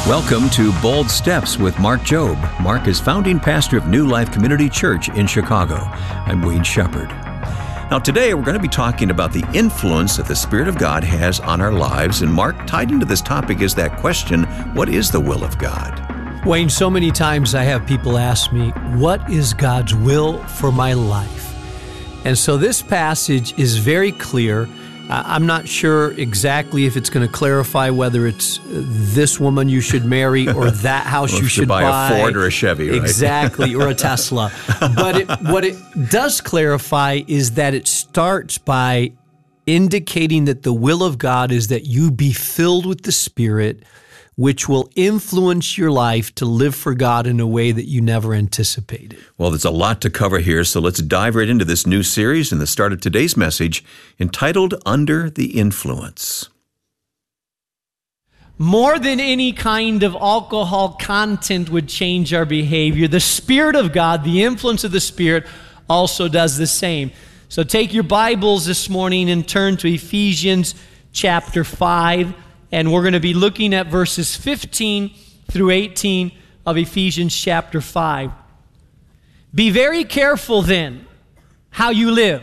Welcome to Bold Steps with Mark Jobe. Mark is founding pastor of New Life Community Church in Chicago. I'm Wayne Shepherd. Now today we're going to be talking about the influence that the Spirit of God has on our lives. And Mark, tied into this topic is that question, what is the will of God? Wayne, so many times I have people ask me, what is God's will for my life? And so this passage is very clear. I'm not sure exactly if it's going to clarify whether it's this woman you should marry or that house you should buy. A Ford or a Chevy, right? Exactly, or a Tesla. But what it does clarify is that it starts by indicating that the will of God is that you be filled with the Spirit, which will influence your life to live for God in a way that you never anticipated. Well, there's a lot to cover here, so let's dive right into this new series and the start of today's message entitled Under the Influence. More than any kind of alcohol content would change our behavior, the Spirit of God, the influence of the Spirit, also does the same. So take your Bibles this morning and turn to Ephesians chapter 5. And we're going to be looking at verses 15 through 18 of Ephesians chapter 5. Be very careful then how you live,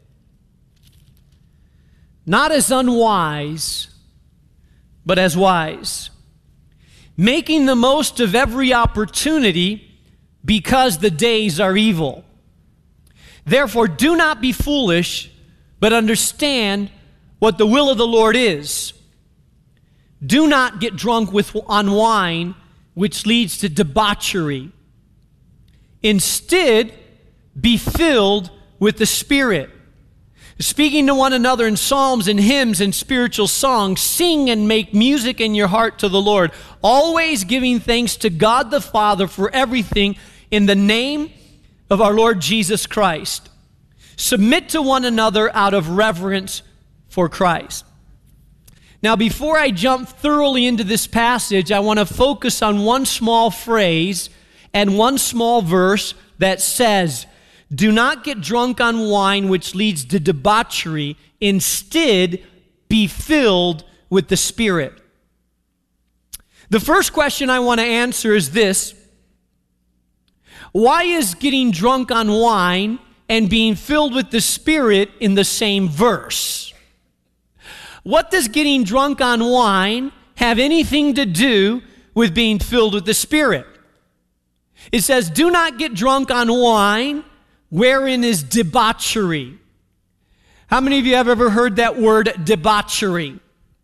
not as unwise, but as wise, making the most of every opportunity because the days are evil. Therefore, do not be foolish, but understand what the will of the Lord is. Do not get drunk on wine, which leads to debauchery. Instead, be filled with the Spirit. Speaking to one another in psalms and hymns and spiritual songs, sing and make music in your heart to the Lord, always giving thanks to God the Father for everything in the name of our Lord Jesus Christ. Submit to one another out of reverence for Christ. Now, before I jump thoroughly into this passage, I want to focus on one small phrase and one small verse that says, do not get drunk on wine, which leads to debauchery. Instead, be filled with the Spirit. The first question I want to answer is this: why is getting drunk on wine and being filled with the Spirit in the same verse? What does getting drunk on wine have anything to do with being filled with the Spirit? It says, do not get drunk on wine, wherein is debauchery. How many of you have ever heard that word debauchery?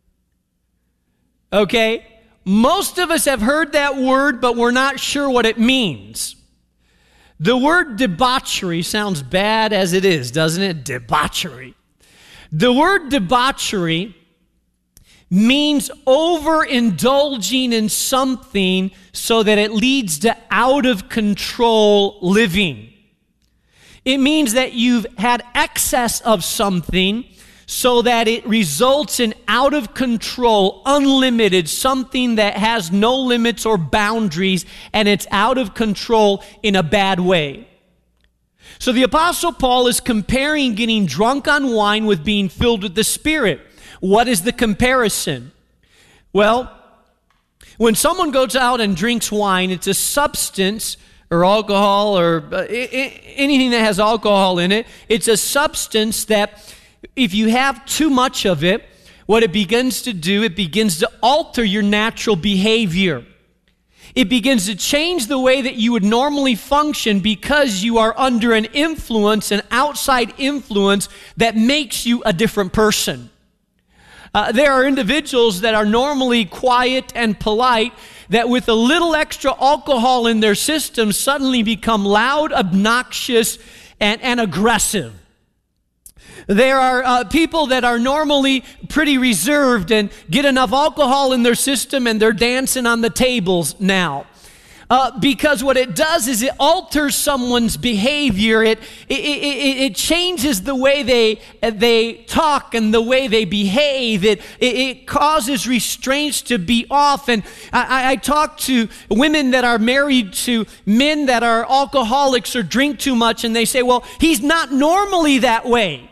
Okay, most of us have heard that word, but we're not sure what it means. The word debauchery sounds bad as it is, doesn't it? Debauchery. The word debauchery means overindulging in something so that it leads to out of control living. It means that you've had excess of something so that it results in out of control, unlimited, something that has no limits or boundaries, and it's out of control in a bad way. So the Apostle Paul is comparing getting drunk on wine with being filled with the Spirit. What is the comparison? Well, when someone goes out and drinks wine, it's a substance or alcohol or anything that has alcohol in it. It's a substance that if you have too much of it, what it begins to do, it begins to alter your natural behavior. It begins to change the way that you would normally function because you are under an influence, an outside influence that makes you a different person. There are individuals that are normally quiet and polite that with a little extra alcohol in their system suddenly become loud, obnoxious, and aggressive. There are people that are normally pretty reserved and get enough alcohol in their system and they're dancing on the tables now. Because what it does is it alters someone's behavior. It changes the way they talk and the way they behave. It causes restraints to be off. And I talk to women that are married to men that are alcoholics or drink too much, and they say, well, he's not normally that way.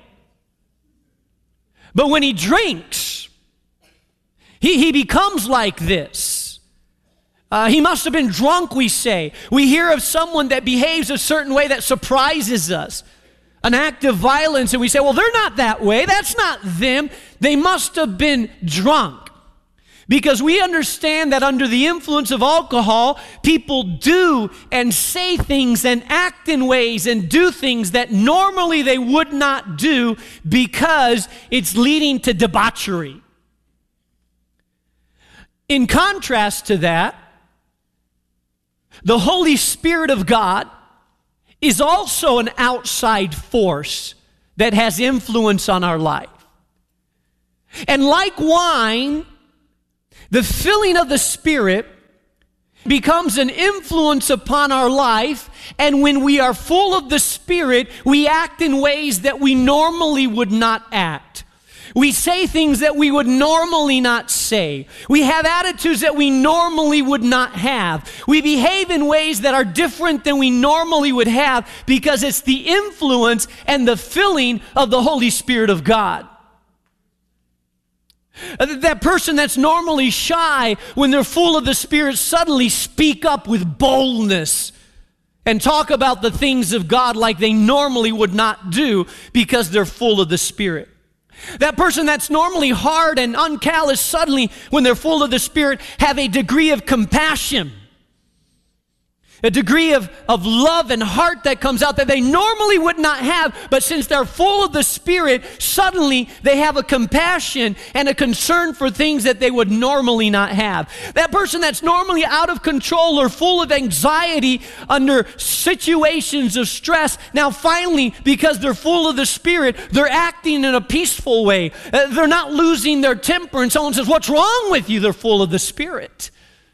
But when he drinks, he becomes like this. He must have been drunk, we say. We hear of someone that behaves a certain way that surprises us. An act of violence, and we say, well, they're not that way. That's not them. They must have been drunk. Because we understand that under the influence of alcohol, people do and say things and act in ways and do things that normally they would not do because it's leading to debauchery. In contrast to that, the Holy Spirit of God is also an outside force that has influence on our life. And like wine, the filling of the Spirit becomes an influence upon our life, and when we are full of the Spirit, we act in ways that we normally would not act. We say things that we would normally not say. We have attitudes that we normally would not have. We behave in ways that are different than we normally would have because it's the influence and the filling of the Holy Spirit of God. That person that's normally shy, when they're full of the Spirit, suddenly speak up with boldness and talk about the things of God like they normally would not do because they're full of the Spirit. That person that's normally hard and uncallous, suddenly, when they're full of the Spirit, have a degree of compassion, a degree of love and heart that comes out that they normally would not have, but since they're full of the Spirit, suddenly they have a compassion and a concern for things that they would normally not have. That person that's normally out of control or full of anxiety under situations of stress, now finally, because they're full of the Spirit, they're acting in a peaceful way. They're not losing their temper, and someone says, "What's wrong with you?" They're full of the Spirit.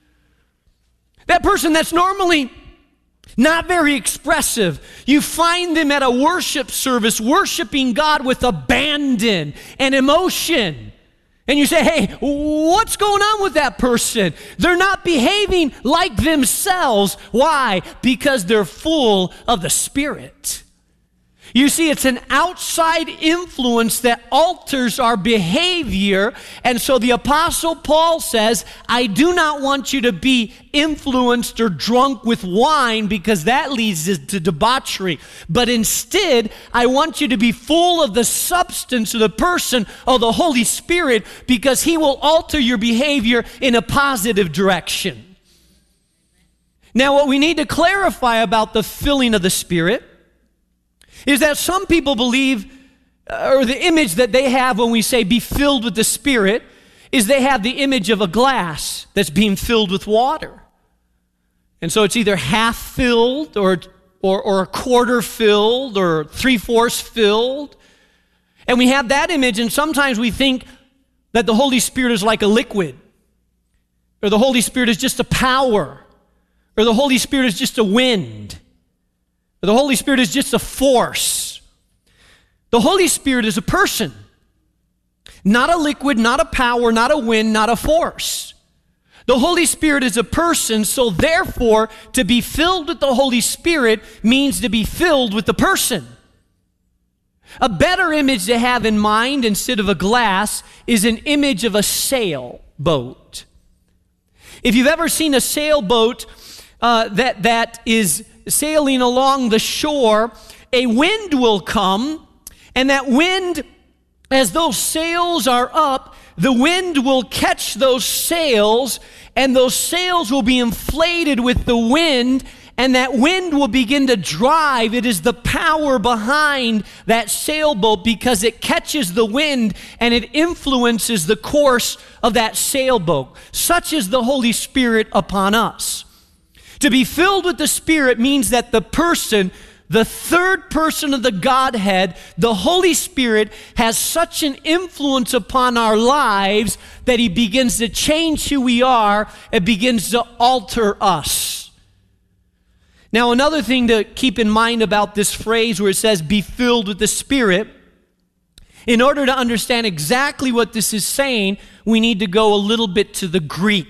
That person that's normally not very expressive, you find them at a worship service worshiping God with abandon and emotion. And you say, "Hey, what's going on with that person?" They're not behaving like themselves. Why? Because they're full of the Spirit. You see, it's an outside influence that alters our behavior. And so the Apostle Paul says, I do not want you to be influenced or drunk with wine because that leads to debauchery. But instead, I want you to be full of the substance of the person of the Holy Spirit because He will alter your behavior in a positive direction. Now, what we need to clarify about the filling of the Spirit is that some people believe, or the image that they have when we say be filled with the Spirit, is they have the image of a glass that's being filled with water. And so it's either half filled or a quarter filled or 3/4 filled. And we have that image, and sometimes we think that the Holy Spirit is like a liquid, or the Holy Spirit is just a power, or the Holy Spirit is just a wind. The Holy Spirit is just a force. The Holy Spirit is a person, not a liquid, not a power, not a wind, not a force. The Holy Spirit is a person, so therefore, to be filled with the Holy Spirit means to be filled with the person. A better image to have in mind instead of a glass is an image of a sailboat. If you've ever seen a sailboat that is sailing along the shore, a wind will come, and that wind, as those sails are up, the wind will catch those sails, and those sails will be inflated with the wind, and that wind will begin to drive. It is the power behind that sailboat because it catches the wind and it influences the course of that sailboat. Such is the Holy Spirit upon us. To be filled with the Spirit means that the person, the third person of the Godhead, the Holy Spirit, has such an influence upon our lives that He begins to change who we are and begins to alter us. Now, another thing to keep in mind about this phrase where it says, be filled with the Spirit, in order to understand exactly what this is saying, we need to go a little bit to the Greek.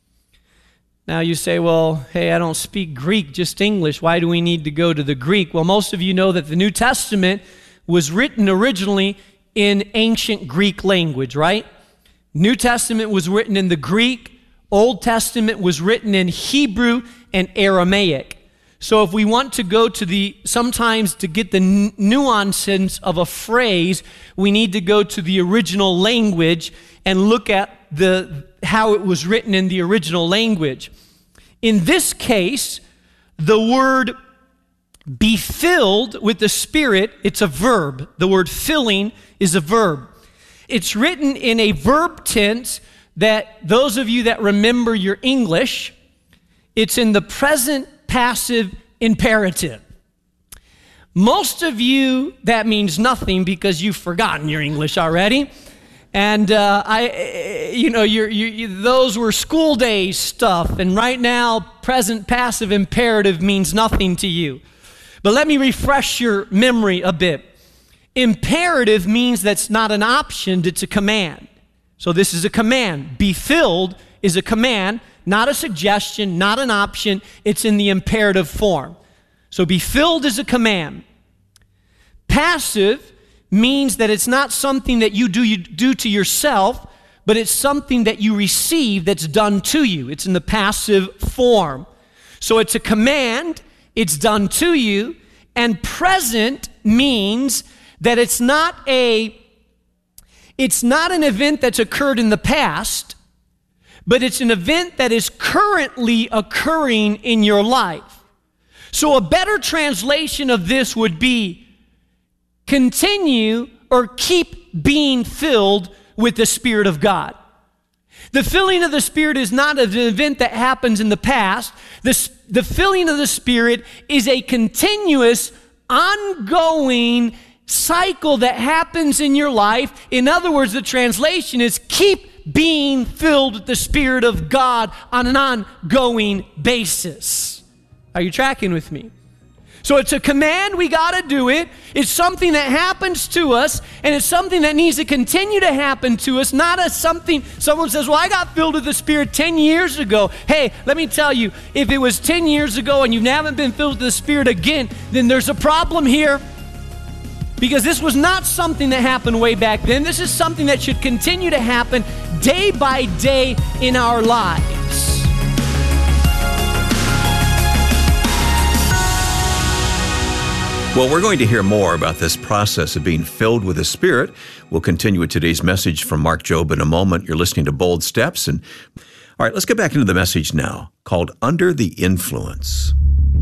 Now you say, well, hey, I don't speak Greek, just English. Why do we need to go to the Greek? Well, most of you know that the New Testament was written originally in ancient Greek language, right? New Testament was written in the Greek. Old Testament was written in Hebrew and Aramaic. So if we want to go to sometimes to get the nuances of a phrase, we need to go to the original language and look at how it was written in the original language. In this case, the word be filled with the Spirit, it's a verb. The word filling is a verb. It's written in a verb tense that those of you that remember your English, it's in the present passive imperative. Most of you, that means nothing because you've forgotten your English already. And those were school days stuff. And right now, present passive imperative means nothing to you. But let me refresh your memory a bit. Imperative means that's not an option, it's a command. So this is a command. Be filled is a command, not a suggestion, not an option. It's in the imperative form. So be filled is a command. Passive means that it's not something that you do to yourself, but it's something that you receive that's done to you. It's in the passive form. So it's a command, it's done to you, and present means that it's not an event that's occurred in the past, but it's an event that is currently occurring in your life. So a better translation of this would be continue or keep being filled with the Spirit of God. The filling of the Spirit is not an event that happens in the past. The filling of the Spirit is a continuous, ongoing cycle that happens in your life. In other words, the translation is keep being filled with the Spirit of God on an ongoing basis. Are you tracking with me? So it's a command, we got to do it. It's something that happens to us, and it's something that needs to continue to happen to us, not as something someone says, well, I got filled with the Spirit 10 years ago. Hey, let me tell you, if it was 10 years ago and you haven't been filled with the Spirit again, then there's a problem here. Because this was not something that happened way back then. This is something that should continue to happen day by day in our lives. Well, we're going to hear more about this process of being filled with the Spirit. We'll continue with today's message from Mark Jobe in a moment. You're listening to Bold Steps. And all right, let's get back into the message now, called Under the Influence.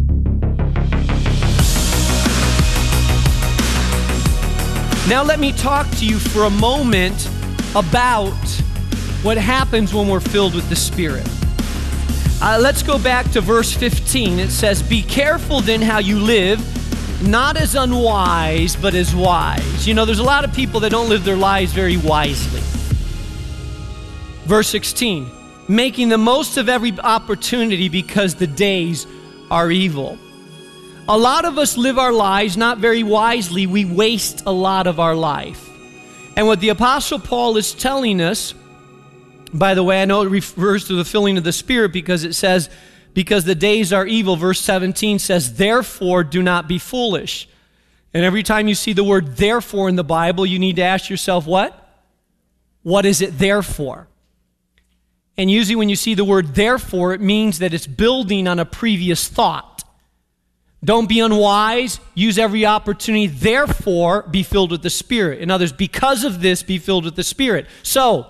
Now let me talk to you for a moment about what happens when we're filled with the Spirit. Let's go back to verse 15. It says, be careful then how you live, not as unwise, but as wise. You know, there's a lot of people that don't live their lives very wisely. Verse 16, making the most of every opportunity because the days are evil. A lot of us live our lives not very wisely. We waste a lot of our life. And what the Apostle Paul is telling us, by the way, I know it refers to the filling of the Spirit because it says, because the days are evil. Verse 17 says, therefore do not be foolish. And every time you see the word therefore in the Bible, you need to ask yourself, what? What is it there for? And usually when you see the word therefore, it means that it's building on a previous thought. Don't be unwise, use every opportunity, therefore be filled with the Spirit. In others, because of this, be filled with the Spirit. So,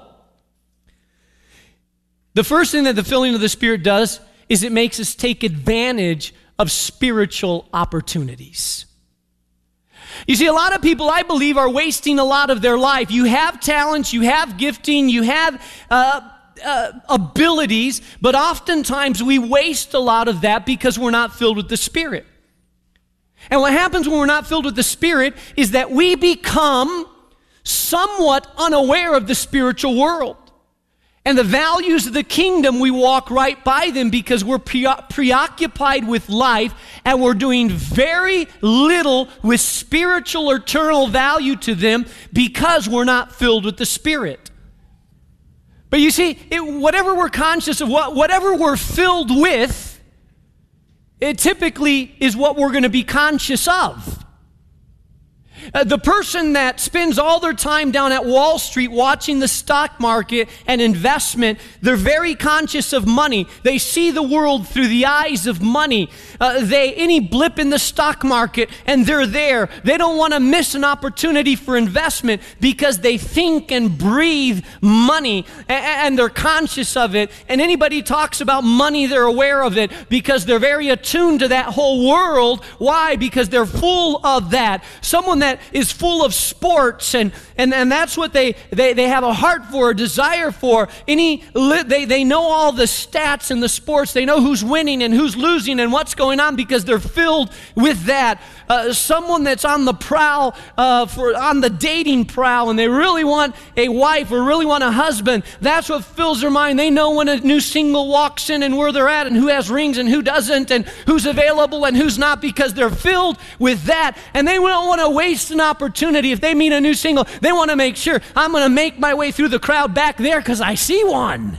the first thing that the filling of the Spirit does is it makes us take advantage of spiritual opportunities. You see, a lot of people, I believe, are wasting a lot of their life. You have talents, you have gifting, you have abilities, but oftentimes we waste a lot of that because we're not filled with the Spirit. And what happens when we're not filled with the Spirit is that we become somewhat unaware of the spiritual world. And the values of the kingdom, we walk right by them because we're preoccupied with life and we're doing very little with spiritual or eternal value to them because we're not filled with the Spirit. But you see, whatever we're conscious of, whatever we're filled with, it typically is what we're going to be conscious of. The person that spends all their time down at Wall Street watching the stock market and investment, they're very conscious of money. They see the world through the eyes of money. Any blip in the stock market and they're there. They don't want to miss an opportunity for investment because they think and breathe money and they're conscious of it. And anybody talks about money, they're aware of it because they're very attuned to that whole world. Why? Because they're full of that. Someone that is full of sports and that's what they have a heart for, a desire for. They know all the stats in the sports. They know who's winning and who's losing and what's going on because they're filled with that. Someone that's on the prowl, on the dating prowl, and they really want a wife or really want a husband. That's what fills their mind. They know when a new single walks in and where they're at and who has rings and who doesn't and who's available and who's not because they're filled with that. And they don't want to waste an opportunity. If they meet a new single, they want to make sure I'm going to make my way through the crowd back there because I see one.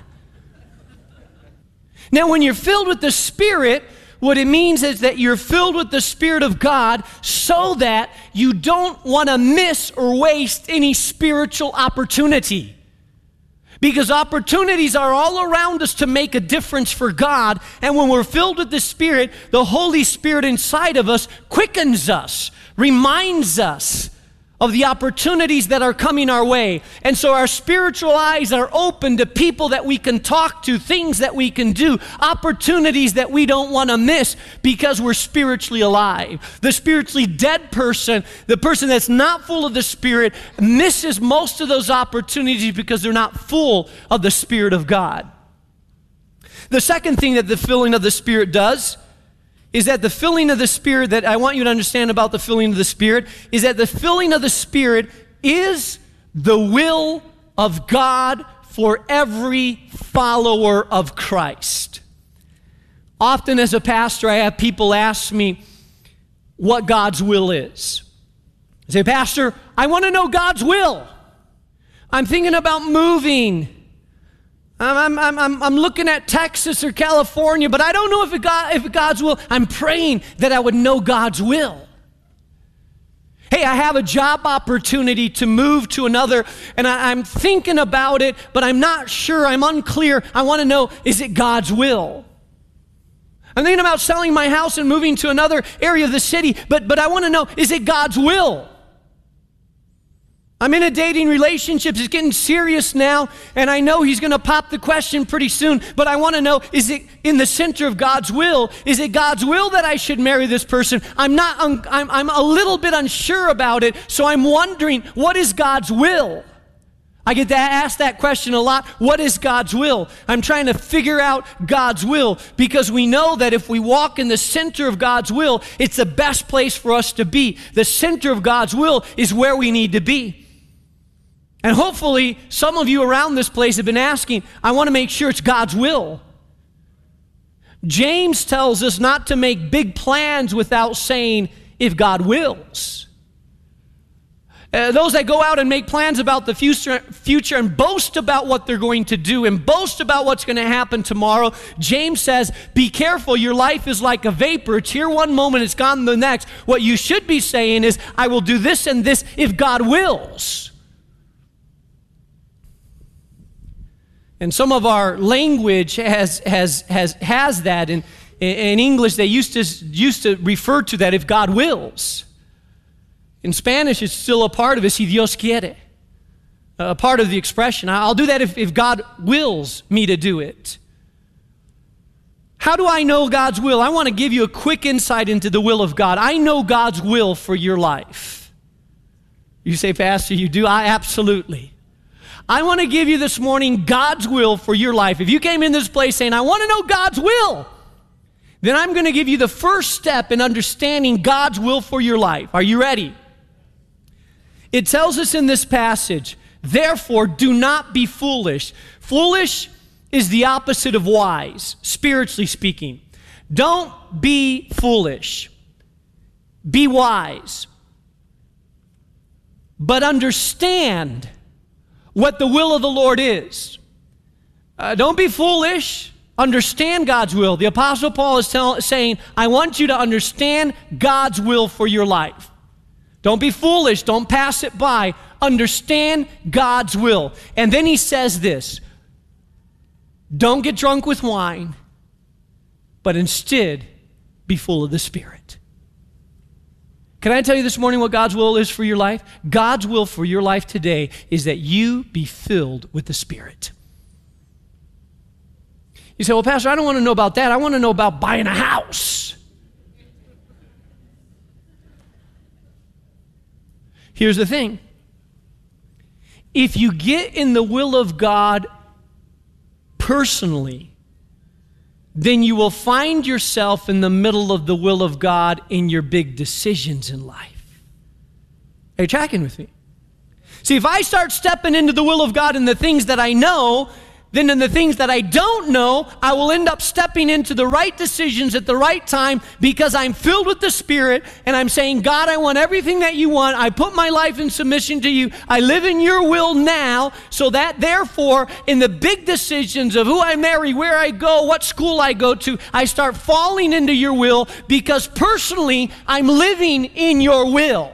Now, when you're filled with the Spirit, what it means is that you're filled with the Spirit of God so that you don't want to miss or waste any spiritual opportunity. Because opportunities are all around us to make a difference for God. And when we're filled with the Spirit, the Holy Spirit inside of us quickens us, reminds us of the opportunities that are coming our way. And so our spiritual eyes are open to people that we can talk to, things that we can do, opportunities that we don't want to miss because we're spiritually alive. The spiritually dead person, the person that's not full of the Spirit, misses most of those opportunities because they're not full of the Spirit of God. The second thing that the filling of the Spirit does is that the filling of the Spirit, that I want you to understand about the filling of the Spirit, is that the filling of the Spirit is the will of God for every follower of Christ. Often as a pastor, I have people ask me what God's will is. I say, Pastor, I want to know God's will. I'm thinking about moving. I'm looking at Texas or California, but I don't know if God's will. I'm praying that I would know God's will. Hey, I have a job opportunity to move to another, and I'm thinking about it, but I'm not sure. I'm unclear. I want to know, is it God's will? I'm thinking about selling my house and moving to another area of the city, but I want to know, is it God's will? I'm in a dating relationship. It's getting serious now, and I know he's going to pop the question pretty soon, but I want to know, is it in the center of God's will? Is it God's will that I should marry this person? I'm a little bit unsure about it, so I'm wondering, what is God's will? I get to ask that question a lot. What is God's will? I'm trying to figure out God's will because we know that if we walk in the center of God's will, it's the best place for us to be. The center of God's will is where we need to be. And hopefully, some of you around this place have been asking, I want to make sure it's God's will. James tells us not to make big plans without saying, if God wills. Those that go out and make plans about the future and boast about what they're going to do and boast about what's going to happen tomorrow, James says, be careful, your life is like a vapor. It's here one moment, it's gone the next. What you should be saying is, I will do this and this if God wills. And some of our language has that. In English, they used to refer to that if God wills. In Spanish, it's still a part of it, si Dios quiere. A part of the expression. I'll do that if God wills me to do it. How do I know God's will? I want to give you a quick insight into the will of God. I know God's will for your life. You say, Pastor, you do? Absolutely. I want to give you this morning God's will for your life. If you came in this place saying, I want to know God's will, then I'm going to give you the first step in understanding God's will for your life. Are you ready? It tells us in this passage, therefore, do not be foolish. Foolish is the opposite of wise, spiritually speaking. Don't be foolish. Be wise. But understand what the will of the Lord is. Don't be foolish. Understand God's will. The Apostle Paul is saying, I want you to understand God's will for your life. Don't be foolish. Don't pass it by. Understand God's will. And then he says this, don't get drunk with wine, but instead be full of the Spirit. Can I tell you this morning what God's will is for your life? God's will for your life today is that you be filled with the Spirit. You say, well, Pastor, I don't want to know about that. I want to know about buying a house. Here's the thing. If you get in the will of God personally, then you will find yourself in the middle of the will of God in your big decisions in life. Are you tracking with me? See, if I start stepping into the will of God in the things that I know, then in the things that I don't know, I will end up stepping into the right decisions at the right time because I'm filled with the Spirit and I'm saying, God, I want everything that you want. I put my life in submission to you. I live in your will now, so that therefore in the big decisions of who I marry, where I go, what school I go to, I start falling into your will because personally I'm living in your will.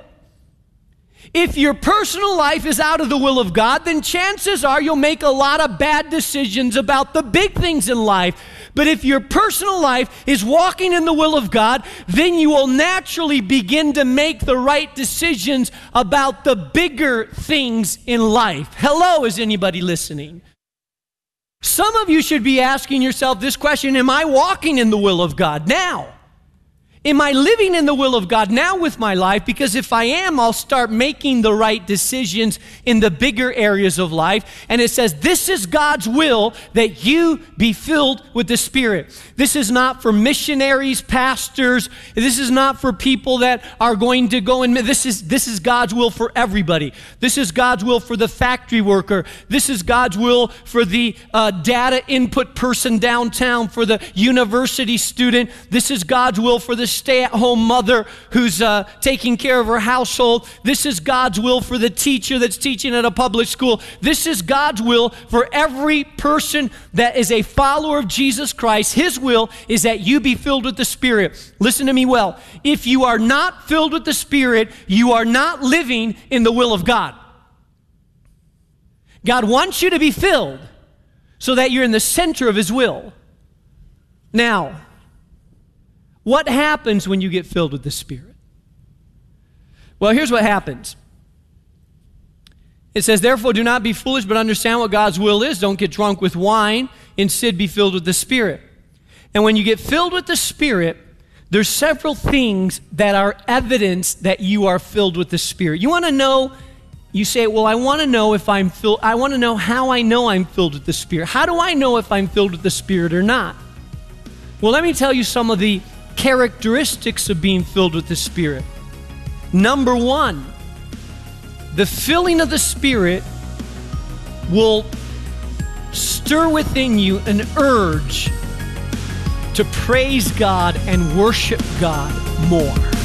If your personal life is out of the will of God, then chances are you'll make a lot of bad decisions about the big things in life. But if your personal life is walking in the will of God, then you will naturally begin to make the right decisions about the bigger things in life. Hello, is anybody listening? Some of you should be asking yourself this question, am I walking in the will of God now? Am I living in the will of God now with my life? Because if I am, I'll start making the right decisions in the bigger areas of life. And it says, this is God's will, that you be filled with the Spirit. This is not for missionaries, pastors. This is not for people that are going to go and this is God's will for everybody. This is God's will for the factory worker. This is God's will for the data input person downtown, for the university student. This is God's will for the stay-at-home mother who's taking care of her household. This is God's will for the teacher that's teaching at a public school. This is God's will for every person that is a follower of Jesus Christ. His will is that you be filled with the Spirit. Listen to me well. If you are not filled with the Spirit, you are not living in the will of God. God wants you to be filled so that you're in the center of His will. Now, what happens when you get filled with the Spirit? Well, here's what happens. It says, therefore, do not be foolish, but understand what God's will is. Don't get drunk with wine. Instead, be filled with the Spirit. And when you get filled with the Spirit, there's several things that are evidence that you are filled with the Spirit. You want to know, you say, well, I want to know if I'm filled. I want to know how I know I'm filled with the Spirit. How do I know if I'm filled with the Spirit or not? Well, let me tell you some of the characteristics of being filled with the Spirit. Number one, the filling of the Spirit will stir within you an urge to praise God and worship God more.